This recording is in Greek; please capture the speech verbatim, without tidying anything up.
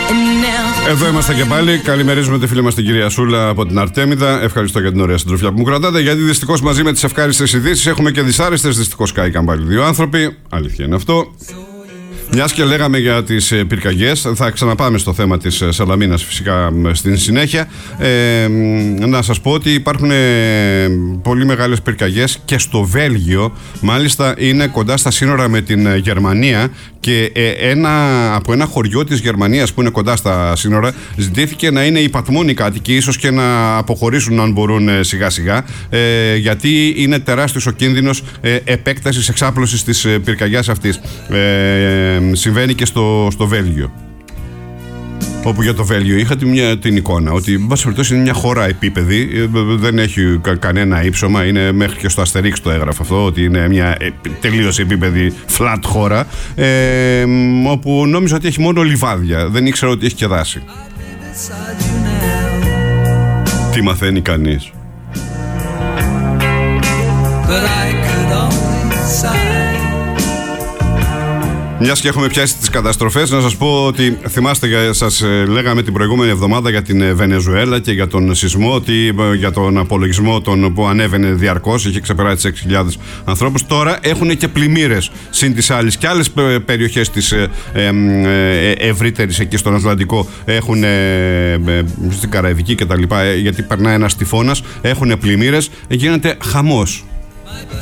Εδώ είμαστε και πάλι. Καλημερίζουμε τη φίλη μας την κυρία Σούλα από την Αρτέμιδα. Ευχαριστώ για την ωραία συντροφιά που μου κρατάτε. Γιατί δυστυχώς μαζί με τις ευχάριστες ειδήσεις έχουμε και δυσάρεστες. Δυστυχώς κάηκαν πάλι δύο άνθρωποι. Αλήθεια είναι αυτό. Μιας και λέγαμε για τις ε, πυρκαγιές, θα ξαναπάμε στο θέμα της ε, Σαλαμίνας φυσικά στην συνέχεια. Ε, να σας πω ότι υπάρχουν ε, πολύ μεγάλες πυρκαγιές και στο Βέλγιο. Μάλιστα είναι κοντά στα σύνορα με την ε, Γερμανία και ε, ένα, από ένα χωριό της Γερμανίας που είναι κοντά στα σύνορα ζητήθηκε να είναι υπατμόνοι κάτοικοι, ίσως και να αποχωρήσουν αν μπορούν ε, σιγά σιγά, ε, γιατί είναι τεράστιος ο κίνδυνος ε, επέκτασης, εξάπλωσης της ε, πυρκαγιάς αυτής. Ε, Συμβαίνει και στο, στο Βέλγιο. Όπου για το Βέλγιο είχα την, μια, την εικόνα ότι εν πάση περιπτώσει είναι μια χώρα επίπεδη, δεν έχει κα, κανένα ύψωμα, είναι μέχρι και στο Αστερίξ το έγραφε αυτό, ότι είναι μια ε, τελείως επίπεδη flat χώρα, ε, όπου νόμιζα ότι έχει μόνο λιβάδια, δεν ήξερα ότι έχει και δάση. Τι μαθαίνει κανείς. Μιας και έχουμε πιάσει τις καταστροφές, να σας πω ότι θυμάστε, σας λέγαμε την προηγούμενη εβδομάδα για την Βενεζουέλα και για τον σεισμό, ότι για τον απολογισμό τον που ανέβαινε διαρκώς, είχε ξεπεράσει τις έξι χιλιάδες ανθρώπους. Τώρα έχουν και πλημμύρες συν τις άλλες και άλλες περιοχές της ε, ε, ε, ευρύτερης εκεί στον Ατλαντικό έχουν, ε, ε, στην Καραϊβική κτλ. Γιατί περνάει ένας τυφώνας, έχουν πλημμύρες, γίνεται χαμός.